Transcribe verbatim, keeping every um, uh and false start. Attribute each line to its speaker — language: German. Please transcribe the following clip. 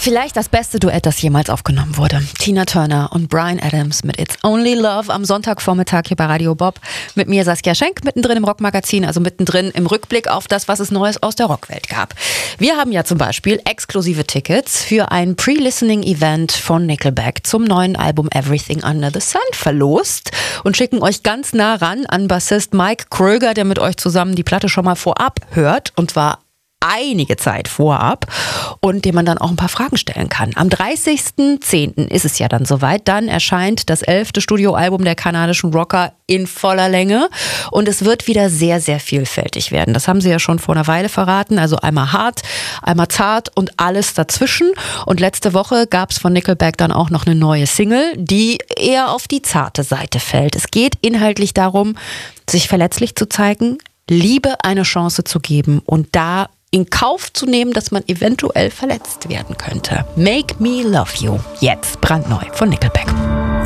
Speaker 1: Vielleicht das beste Duett, das jemals aufgenommen wurde. Tina Turner und Bryan Adams mit It's Only Love am Sonntagvormittag hier bei Radio Bob. Mit mir Saskia Schenk, mittendrin im Rockmagazin, also mittendrin im Rückblick auf das, was es Neues aus der Rockwelt gab. Wir haben ja zum Beispiel exklusive Tickets für ein Pre-Listening-Event von Nickelback zum neuen Album Everything Under the Sun verlost und schicken euch ganz nah ran an Bassist Mike Kröger, der mit euch zusammen die Platte schon mal vorab hört, und zwar einige Zeit vorab, und dem man dann auch ein paar Fragen stellen kann. Am dreißigsten zehnten ist es ja dann soweit. Dann erscheint das elfte Studioalbum der kanadischen Rocker in voller Länge und es wird wieder sehr, sehr vielfältig werden. Das haben sie ja schon vor einer Weile verraten. Also einmal hart, einmal zart und alles dazwischen. Und letzte Woche gab es von Nickelback dann auch noch eine neue Single, die eher auf die zarte Seite fällt. Es geht inhaltlich darum, sich verletzlich zu zeigen, Liebe eine Chance zu geben und da in Kauf zu nehmen, dass man eventuell verletzt werden könnte. Make Me Love You. Jetzt brandneu von Nickelback.